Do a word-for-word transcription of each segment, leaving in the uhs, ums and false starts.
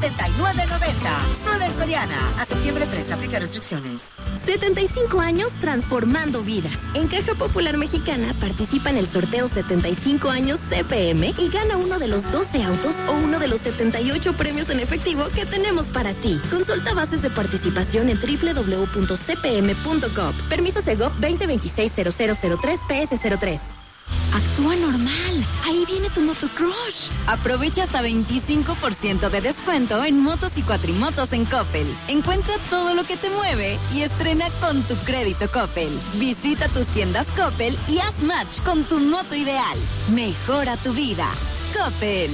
noventa y nueve noventa. Solo en Soriana. A septiembre tres, aplica restricciones. setenta y cinco años transformando vidas. En Caja Popular Mexicana participa en el sorteo setenta y cinco años C P M y gana uno de los doce autos o uno de los setenta y ocho premios en efectivo que tenemos para ti. Consulta bases de participación en doble u doble u doble u punto c p m punto gov. Permiso Segov veinte veintiséis cero cero cero tres P S cero tres. Actúa normal. Ahí viene tu motocrush. Aprovecha hasta veinticinco por ciento de descuento en motos y cuatrimotos en Coppel. Encuentra todo lo que te mueve y estrena con tu crédito Coppel. Visita tus tiendas Coppel y haz match con tu moto ideal. Mejora tu vida. Coppel.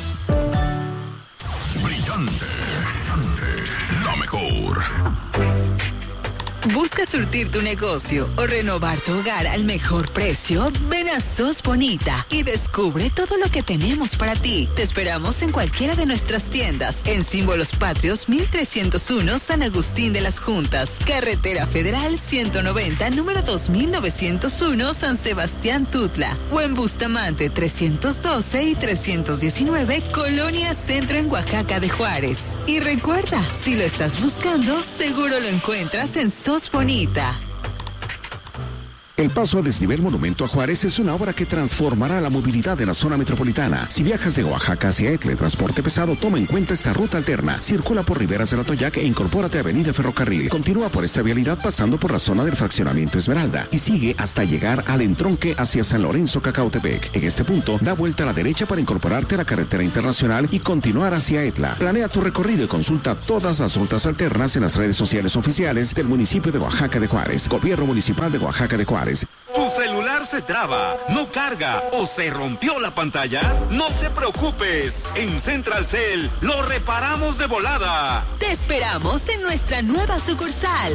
Brillante, brillante, la mejor. ¿Buscas surtir tu negocio o renovar tu hogar al mejor precio? Ven a Sos Bonita y descubre todo lo que tenemos para ti. Te esperamos en cualquiera de nuestras tiendas. En Símbolos Patrios mil trescientos uno, San Agustín de las Juntas. Carretera Federal ciento noventa, número dos mil novecientos uno, San Sebastián Tutla. O en Bustamante trescientos doce y trescientos diecinueve, Colonia Centro en Oaxaca de Juárez. Y recuerda, si lo estás buscando, seguro lo encuentras en Sos Bonita. El paso a desnivel Monumento a Juárez es una obra que transformará la movilidad de la zona metropolitana. Si viajas de Oaxaca hacia Etla, transporte pesado, toma en cuenta esta ruta alterna. Circula por Riberas del Atoyac e incorpórate a Avenida Ferrocarril. Continúa por esta vialidad pasando por la zona del fraccionamiento Esmeralda y sigue hasta llegar al entronque hacia San Lorenzo Cacautepec. En este punto, da vuelta a la derecha para incorporarte a la carretera internacional y continuar hacia Etla. Planea tu recorrido y consulta todas las rutas alternas en las redes sociales oficiales del municipio de Oaxaca de Juárez. Gobierno Municipal de Oaxaca de Juárez. ¿Tu celular se traba, no carga o se rompió la pantalla? No te preocupes, en Central Cell lo reparamos de volada. Te esperamos en nuestra nueva sucursal.